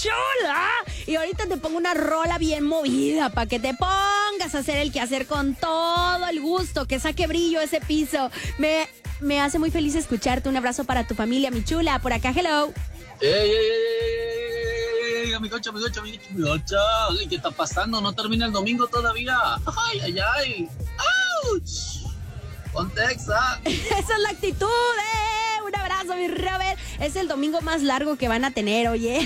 chula. Y ahorita te pongo una rola bien movida para que te pongas a hacer el quehacer con todo el gusto, que saque brillo ese piso. Me hace muy feliz escucharte. Un abrazo para tu familia, mi chula. Por acá, hello. ¡Ey, amigocha! ¿Qué está pasando? ¿No termina el domingo todavía? ¡Ay! ¡Auch! ¡Contexa! Esa es la actitud, Un abrazo, mi Robert. Es el domingo más largo que van a tener, oye.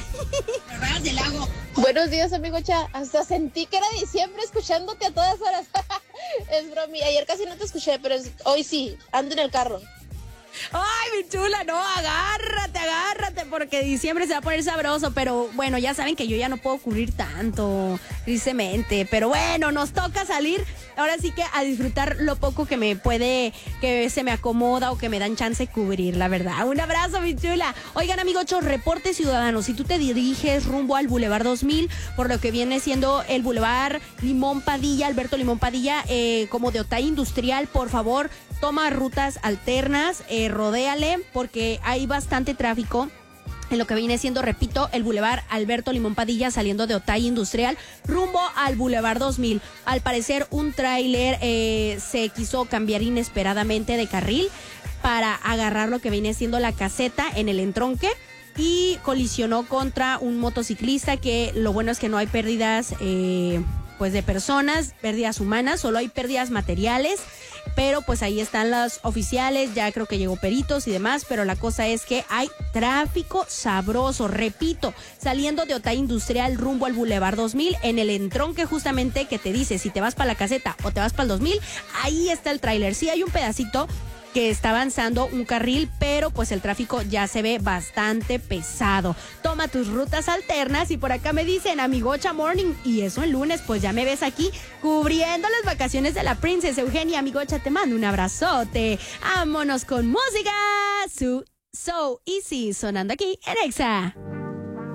Buenos días, amigocha. Hasta sentí que era diciembre escuchándote a todas horas. Es bromi. Ayer casi no te escuché, pero hoy sí. Ando en el carro. Ay, mi chula, no, agárrate, porque diciembre se va a poner sabroso, pero bueno, ya saben que yo ya no puedo cubrir tanto, tristemente, pero bueno, nos toca salir, ahora sí que a disfrutar lo poco que se me acomoda o que me dan chance de cubrir, la verdad. Un abrazo, mi chula. Oigan, amigochos, reporte ciudadano, si tú te diriges rumbo al Boulevard 2000, por lo que viene siendo el Boulevard Limón Padilla, Alberto Limón Padilla, como de Otay Industrial, por favor, toma rutas alternas, rodéale, porque hay bastante tráfico en lo que viene siendo, repito, el Boulevard Alberto Limón Padilla saliendo de Otay Industrial rumbo al Boulevard 2000. Al parecer un tráiler se quiso cambiar inesperadamente de carril para agarrar lo que viene siendo la caseta en el entronque y colisionó contra un motociclista, que lo bueno es que no hay pérdidas pues de personas, pérdidas humanas, solo hay pérdidas materiales. Pero pues ahí están los oficiales, ya creo que llegó peritos y demás, pero la cosa es que hay tráfico sabroso, repito, saliendo de Otay Industrial rumbo al Boulevard 2000, en el entronque justamente que te dice si te vas para la caseta o te vas para el 2000, ahí está el tráiler. Sí hay un pedacito que está avanzando un carril, pero pues el tráfico ya se ve bastante pesado. Toma tus rutas alternas y por acá me dicen, amigocha morning, y eso el lunes, pues ya me ves aquí cubriendo las vacaciones de la Princess Eugenia. Amigocha, te mando un abrazote. Vámonos con música. So Easy, sonando aquí en Exa.